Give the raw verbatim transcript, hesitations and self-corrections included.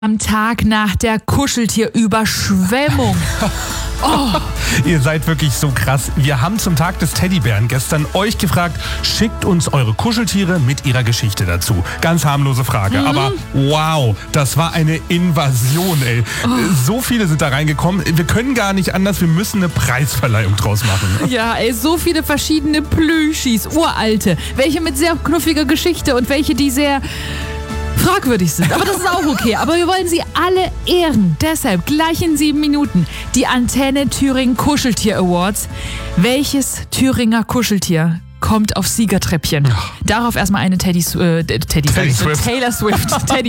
Am Tag nach der Kuscheltierüberschwemmung. Oh. Ihr seid wirklich so krass. Wir haben zum Tag des Teddybären gestern euch gefragt, schickt uns eure Kuscheltiere mit ihrer Geschichte dazu. Ganz harmlose Frage, mhm. aber wow, das war eine Invasion, ey. Oh. So viele sind da reingekommen. Wir können gar nicht anders, wir müssen eine Preisverleihung draus machen. Ja, ey, so viele verschiedene Plüschis, uralte. Welche mit sehr knuffiger Geschichte und welche, die sehr fragwürdig sind. Aber das ist auch okay. Aber wir wollen sie alle ehren. Deshalb gleich in sieben Minuten die Antenne Thüringen Kuscheltier Awards. Welches Thüringer Kuscheltier kommt aufs Siegertreppchen? Darauf erstmal eine Teddy, äh, Teddy, Teddy Swift. Taylor Swift. Teddy